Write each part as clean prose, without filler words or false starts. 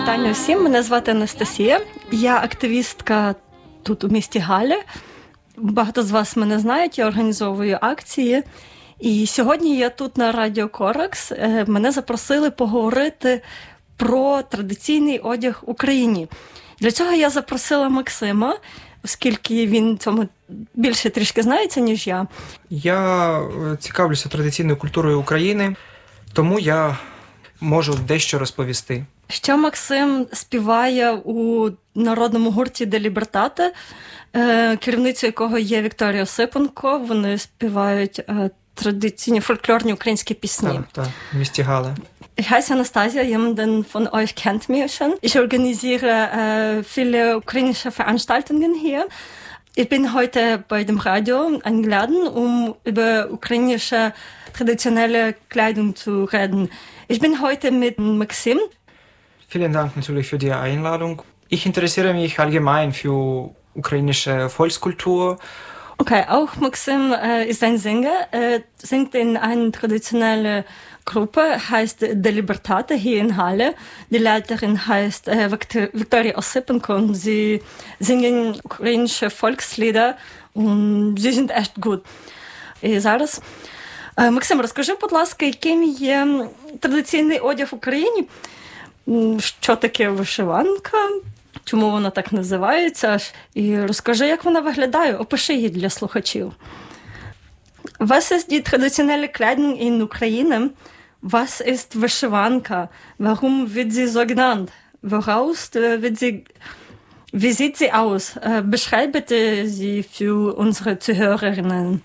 Вітання всім, мене звати Анастасія, я активістка тут у місті Галі. Багато з вас мене знають, я організовую акції. І сьогодні я тут на Радіо Коракс. Мене запросили поговорити про традиційний одяг в Україні. Для цього я запросила Максима, оскільки він цьому більше трішки знається, ніж я. Я цікавлюся традиційною культурою України, тому я можу дещо розповісти. Ще Максим співає у народному гурті «Де Лібертате», керівницею якого є Вікторія Осипенко. Вони співають традиційні фольклорні українські пісні. Так, в місті Гале. Ich heiße Anastasia, jemanden von euch kennt mich schon. Ich organisiere viele ukrainische Veranstaltungen hier. Ich bin heute bei dem Radio eingeladen, um über ukrainische traditionelle Kleidung zu reden. Ich bin heute mit Maxim. Vielen Dank natürlich für die Einladung. Ich interessiere mich allgemein für ukrainische Volkskultur. Okay, auch Maxim ist ein Sänger. Er singt in einer traditionellen Gruppe, heißt «De Libertate» hier in Halle. Die Leiterin heißt Viktoria Osipенко und sie singen ukrainische Volkslieder und sie sind echt gut. І зараз, Максим, розкажи, будь ласка, яким є традиційний одяг в Україні? Що таке вишиванка? Чому вона так називається? І розкажи, як вона виглядає, опиши її для слухачів. Was ist die traditionelle Kleidung in Ukraine? Was ist Вишиванка? Warum wird sie so genannt? Woraus wird sie... Wie sieht sie aus? Beschreibe sie für unsere Zuhörerinnen.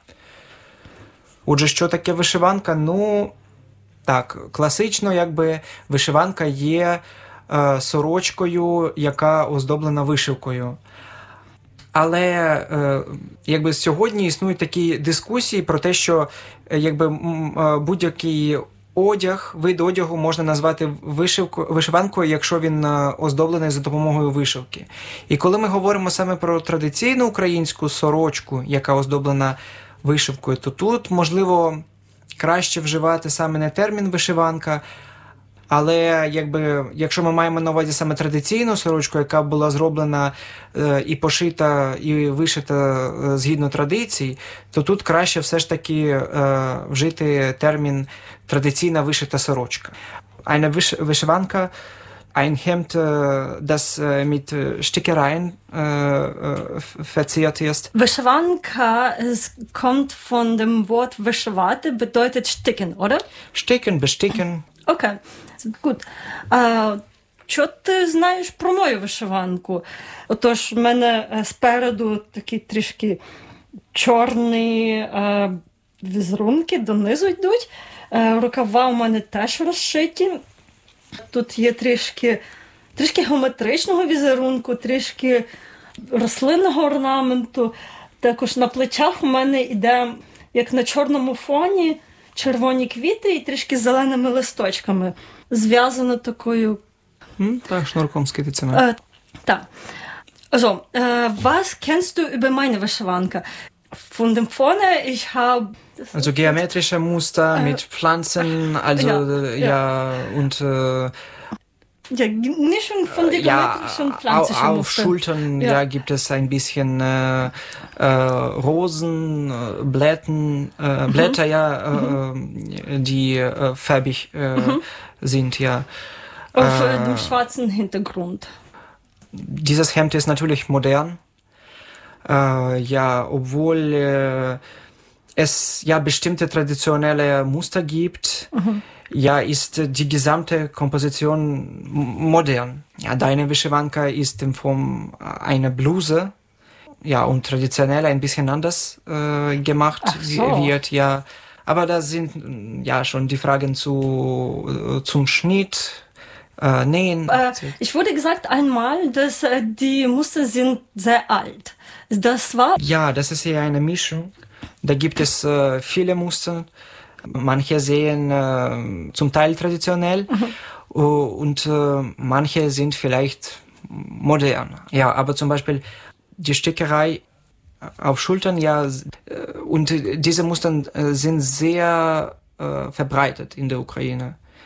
Отже, що таке вишиванка? Ну, так, класично, вишиванка є сорочкою, яка оздоблена вишивкою. Але сьогодні існують такі дискусії про те, що будь-який вид одягу можна назвати вишиванкою, якщо він оздоблений за допомогою вишивки. І коли ми говоримо саме про традиційну українську сорочку, яка оздоблена вишивкою, то тут, можливо, краще вживати саме не термін вишиванка, але якщо ми маємо на увазі саме традиційну сорочку, яка була зроблена і пошита, і вишита згідно традицій, то тут краще все ж таки вжити термін «традиційна вишита сорочка». Eine Вишиванка, ein Hemd, das mit Stickereien verziert ist. Вишиванка kommt von dem Wort вишивати, bedeutet sticken, oder? Sticken, besticken. Окей, gut. Що ти знаєш про мою вишиванку? Отож, в мене спереду такі трішки чорні візерунки, донизу йдуть. Рукава у мене теж розшиті. Тут є трішки геометричного візерунку, трішки рослинного орнаменту. Також на плечах у мене йде, як на чорному фоні, червоні квіти і трішки зеленими листочками. Зв'язано такою... Так, шнурком скидиться. Так. Also, was kennst du über meine Wishwanka? Von dem vorne, ich habe... Also geometrische Muster mit Pflanzen, also und... Ja, nicht schon von den geometrischen Pflanzen. Auf Schultern gibt es ein bisschen Rosen, Blätter, die farbig sind, ja. Auf dem schwarzen Hintergrund. Dieses Hemd ist natürlich modern, obwohl es bestimmte traditionelle Muster gibt, ist die gesamte Komposition modern. Ja, deine Wishwanka ist in Form einer Bluse, und traditionell ein bisschen anders gemacht wird, Aber da sind schon die Fragen zum Schnitt, Nähen. Ich wurde gesagt einmal, dass die Muster sind sehr alt. Das war? Ja, das ist ja eine Mischung. Da gibt es viele Muster. Manche sehen zum Teil traditionell und manche sind vielleicht modern. Ja, aber zum Beispiel die Stickerei auf Schultern, und diese Muster sind sehr verbreitet in der Ukraine.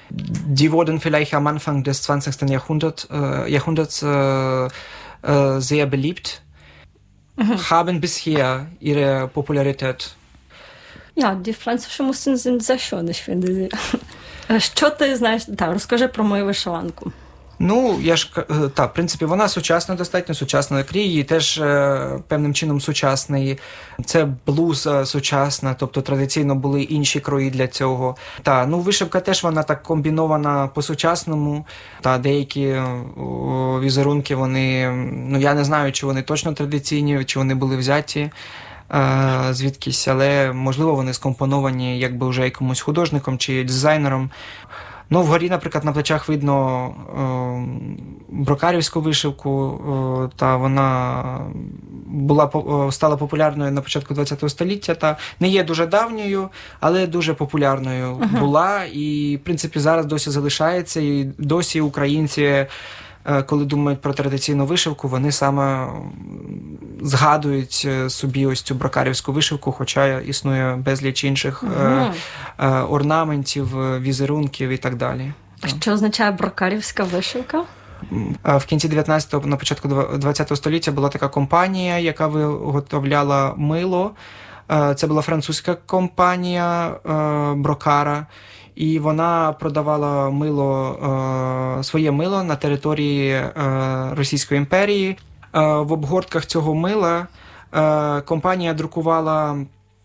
Die wurden vielleicht am Anfang des 20. Jahrhunderts sehr beliebt, haben bisher ihre Popularität. Ja, die пflanцові мустини sind sehr schön, ich finde sie. Що ти знаєш? Так, розкажи про мою вишиванку. Ну, в принципі, вона сучасна, достатньо сучасна. Крій її теж певним чином сучасний. Це блуза сучасна, тобто традиційно були інші крої для цього. Вишивка теж вона так комбінована по-сучасному. Деякі візерунки, вони, я не знаю, чи вони точно традиційні, чи вони були взяті звідкись, але, можливо, вони скомпоновані якби вже якимось художником чи дизайнером. Вгорі, наприклад, на плечах видно брокарівську вишивку, та вона стала популярною на початку ХХ століття, та не є дуже давньою, але дуже популярною була, і, в принципі, зараз досі залишається, і досі українці, коли думають про традиційну вишивку, вони саме згадують собі ось цю брокарівську вишивку, хоча існує безліч інших орнаментів, візерунків і так далі. А що означає брокарівська вишивка? В кінці 19-го, на початку 20-го століття була така компанія, яка виготовляла мило. Це була французька компанія Брокара. І вона продавала своє мило на території Російської імперії. В обгортках цього мила компанія друкувала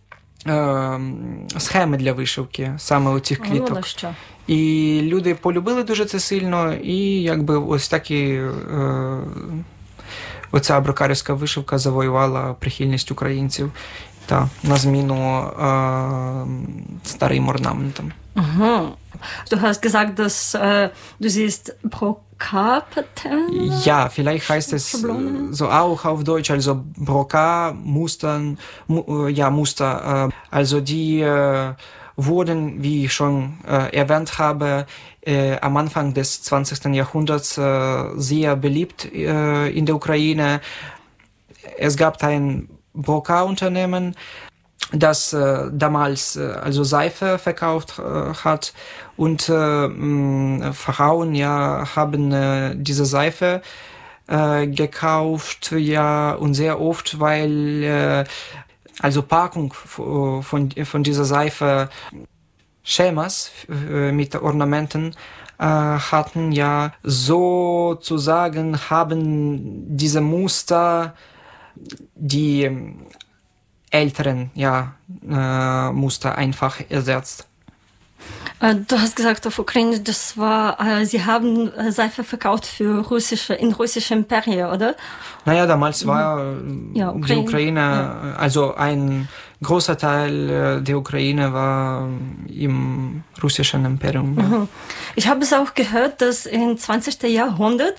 схеми для вишивки саме оцих квіток. І люди полюбили дуже це сильно, і якби ось так і оця брокарівська вишивка завоювала прихильність українців на зміну старим орнаментам. Du hast gesagt, dass du siehst Brokat-Pattern? Ja, vielleicht heißt es so auch auf Deutsch, also Brokat, Muster. Also die wurden, wie ich schon erwähnt habe, am Anfang des 20. Jahrhunderts sehr beliebt in der Ukraine. Es gab ein Brokat-Unternehmen, das damals also Seife verkauft hat, und Frauen haben diese Seife gekauft, und sehr oft, weil also Packung von dieser Seife Schemas mit Ornamenten hatten, sozusagen haben diese Muster die älteren Muster einfach ersetzt. Du hast gesagt auf Ukrainisch, sie haben Seife verkauft in russische Imperie, oder? Damals war die Ukraine, also ein großer Teil der Ukraine war im russischen Imperium. Ich habe es auch gehört, dass im 20. Jahrhundert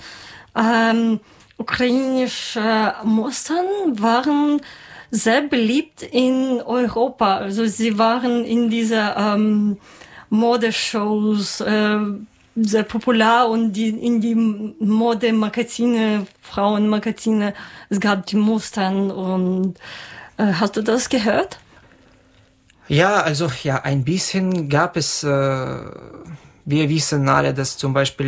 ukrainische Mustern waren sehr beliebt in Europa. Also sie waren in dieser Modeshows sehr popular, und in die Modemagazine, Frauenmagazine, es gab die Mustern. Und hast du das gehört? Ein bisschen gab es. Wir wissen alle, dass zum Beispiel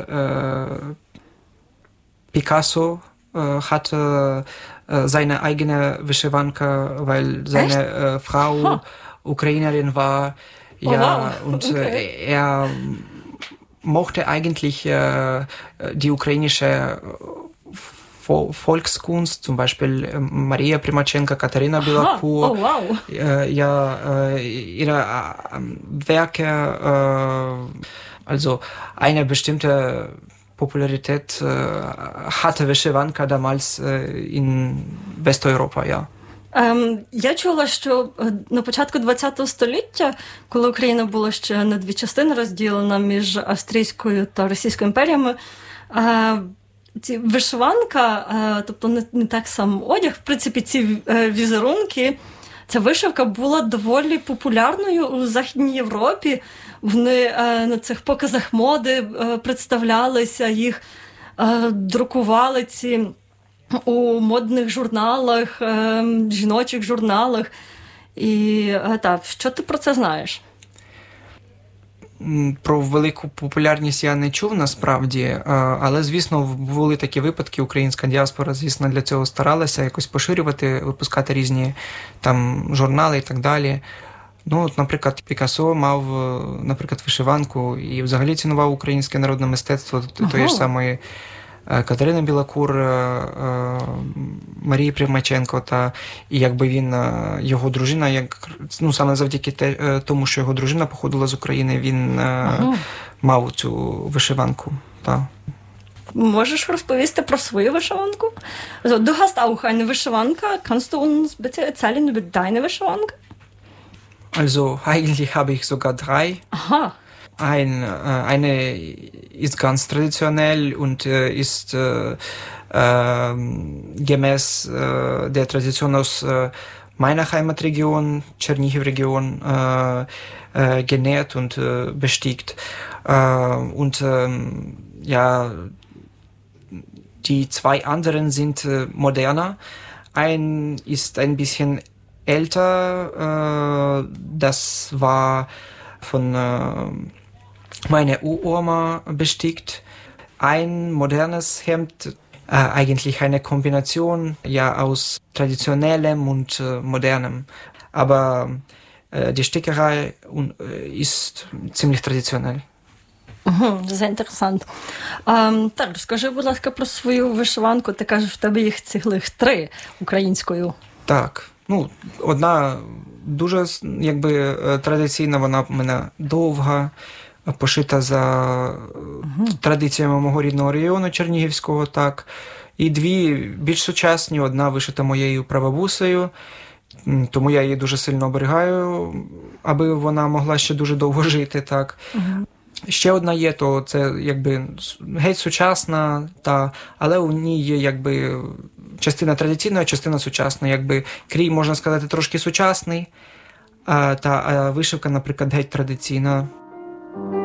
Picasso hatte seine eigene Wyszywanka, weil seine Frau Ukrainerin war. Und er mochte eigentlich die ukrainische Volkskunst, zum Beispiel Maria Primachenko, Katharina Bilakur. Ihre Werke, also eine bestimmte Popularität hatte Wyszywanka damals in Westeuropa, Я чула, що на початку ХХ століття, коли Україна була ще на дві частини розділена між Австрійською та Російською імперіями, ці вишиванка, тобто не так сам одяг, в принципі, ці візерунки, ця вишивка була доволі популярною у Західній Європі. Вони на цих показах моди представлялися, їх друкували ці у модних журналах, жіночих журналах. І що ти про це знаєш? Про велику популярність я не чув насправді, але, звісно, були такі випадки, українська діаспора, звісно, для цього старалася якось поширювати, випускати різні там журнали і так далі. Ну, от, наприклад, Пікассо мав, наприклад, вишиванку і взагалі цінував українське народне мистецтво тої ж самої Катерини Білокур, Марії Примаченко, і якби його дружина, саме завдяки тому, що його дружина походила з України, він мав цю вишиванку. Та. Можеш розповісти про свою вишиванку? Also, du hast auch eine Wishwanka. Kannst du uns bitte erzählen über deine Wishwanka? Also, eigentlich habe ich sogar 3. Aha. Eine ist ganz traditionell und ist gemäß der Tradition aus meiner Heimatregion, Tschernihiv-Region, genäht und bestickt. Die 2 anderen sind moderner. Ein ist ein bisschen älter, das war von meiner Uroma bestickt. Ein modernes Hemd, eigentlich eine Kombination aus traditionellem und modernem. Aber die Stickerei ist ziemlich traditionell. Це інтересно. Так, розкажи, будь ласка, про свою вишиванку. Ти кажеш, в тебе їх цілих 3 українською. Так. Одна дуже, традиційна, вона в мене довга, пошита за традиціями мого рідного району Чернігівського, так. І 2 більш сучасні, одна вишита моєю прабабусею, тому я її дуже сильно оберігаю, аби вона могла ще дуже довго жити, так. Ще одна є, то це геть сучасна, але у ній є частина традиційна, частина сучасна. Крій, можна сказати, трошки сучасний, а вишивка, наприклад, геть традиційна.